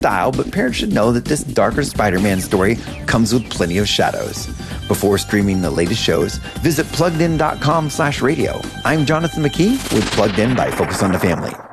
style, but parents should know that this darker Spider-Man story comes with plenty of shadows. Before streaming the latest shows, visit pluggedin.com/radio. I'm Jonathan McKee with Plugged In by Focus on the Family.